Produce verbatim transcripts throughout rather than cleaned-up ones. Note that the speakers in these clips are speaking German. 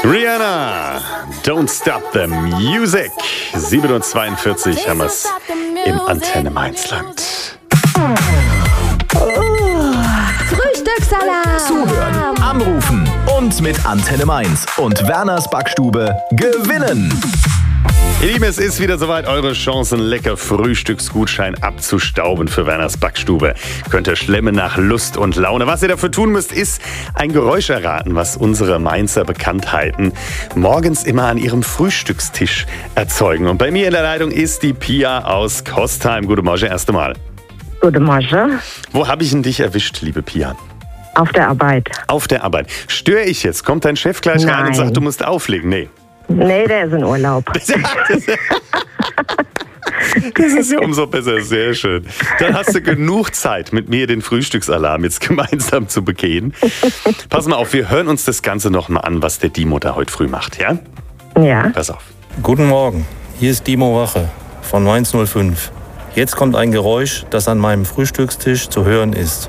Rihanna, Don't Stop the Music. sieben Uhr zweiundvierzig haben wir es im Antenne Mainzland. Frühstückssalat. Zuhören, anrufen und mit Antenne Mainz und Werners Backstube gewinnen. Ihr Lieben, es ist wieder soweit, eure Chance, einen lecker Frühstücksgutschein abzustauben für Werners Backstube. Könnt ihr schlemmen nach Lust und Laune. Was ihr dafür tun müsst, ist ein Geräusch erraten, was unsere Mainzer Bekanntheiten morgens immer an ihrem Frühstückstisch erzeugen. Und bei mir in der Leitung ist die Pia aus Kostheim. Guten Morgen erst einmal. Guten Morgen. Wo habe ich denn dich erwischt, liebe Pia? Auf der Arbeit. Auf der Arbeit. Störe ich jetzt? Kommt dein Chef gleich rein und Nein. sagt, du musst auflegen? Nee. Nee, der ist in Urlaub. Das ist ja umso besser, sehr schön. Dann hast du genug Zeit, mit mir den Frühstücksalarm jetzt gemeinsam zu begehen. Pass mal auf, wir hören uns das Ganze nochmal an, was der Dimo da heute früh macht, ja? Ja. Pass auf. Guten Morgen, hier ist Dimo Wache von Mainz null fünf. Jetzt kommt ein Geräusch, das an meinem Frühstückstisch zu hören ist.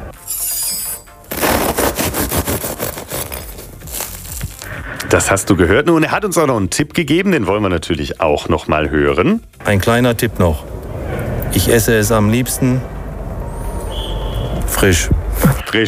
Das hast du gehört. Nun, er hat uns auch noch einen Tipp gegeben, den wollen wir natürlich auch noch mal hören. Ein kleiner Tipp noch. Ich esse es am liebsten frisch. Frisch.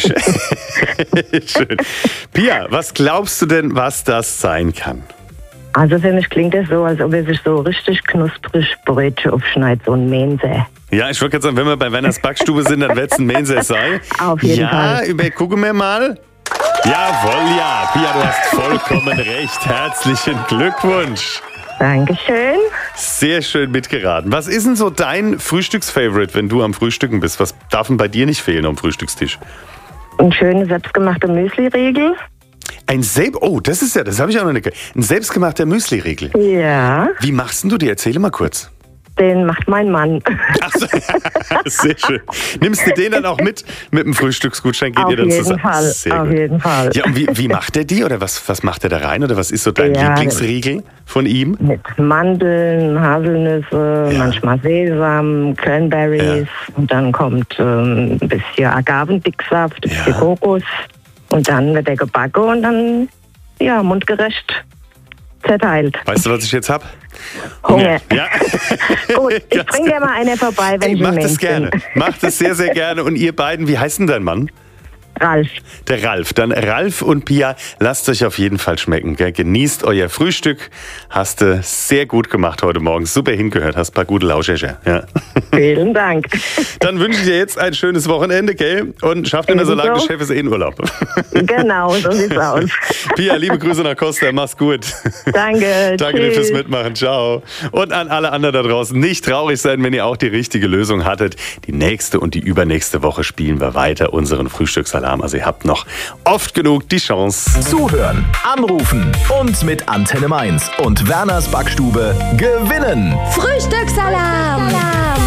Schön. Pia, was glaubst du denn, was das sein kann? Also für mich klingt das so, als ob er sich so richtig knusprig Brötchen aufschneidet, so ein Mense. Ja, ich würde gerade sagen, wenn wir bei Werners Backstube sind, dann wird es ein Mensa sein. Auf jeden ja, Fall. Ja, über, gucken wir mal. Jawohl, ja. Pia, du hast vollkommen recht. Herzlichen Glückwunsch. Dankeschön. Sehr schön mitgeraten. Was ist denn so dein Frühstücksfavorite, wenn du am Frühstücken bist? Was darf denn bei dir nicht fehlen am Frühstückstisch? Ein schöne selbstgemachte Müsli-Riegel. Ein Selbst... Oh, das ist ja, das habe ich auch noch nicht gehört. Ein selbstgemachter Müsli-Riegel. Ja, Wie machst denn du die? Erzähle mal kurz. den macht mein Mann. Ach so, sehr schön. Nimmst du den dann auch mit mit dem Frühstücksgutschein? Geht Auf ihr dann jeden zusammen? Fall, Sehr auf gut. jeden Fall. Ja, und wie, wie macht er die? Oder was, was macht er da rein? Oder was ist so dein Ja, Lieblingsriegel von ihm? Mit Mandeln, Haselnüsse, Ja. manchmal Sesam, Cranberries. Und dann kommt ähm, ein bisschen Agavendicksaft, ein bisschen Ja. Kokos. Und dann wird er gebacken und dann, ja, mundgerecht zerteilt. Weißt du, was ich jetzt hab? Hunger. Ja. Gut, ich Ganz bring dir mal eine vorbei, wenn Ey, ich mach ein das Mensch gerne. bin. Mach das sehr, sehr gerne. Und ihr beiden, wie heißt denn dein Mann? Ralf. Der Ralf. Dann Ralf und Pia, lasst euch auf jeden Fall schmecken. Gell? Genießt euer Frühstück. Hast du sehr gut gemacht heute Morgen. Super hingehört. Hast ein paar gute Lauscher. Ja. Vielen Dank. Dann wünsche ich dir jetzt ein schönes Wochenende, gell? Und schafft immer so lange, der Ebenso. Chef ist eh in Urlaub. Genau, so sieht's aus. Pia, liebe Grüße nach Costa. Mach's gut. Danke. Danke dir Tschüss. fürs Mitmachen. Ciao. Und an alle anderen da draußen, nicht traurig sein, wenn ihr auch die richtige Lösung hattet. Die nächste und die übernächste Woche spielen wir weiter unseren Frühstücksalarm. Also ihr habt noch oft genug die Chance. Zuhören, anrufen und mit Antenne Mainz und Werners Backstube gewinnen. Frühstückssalat.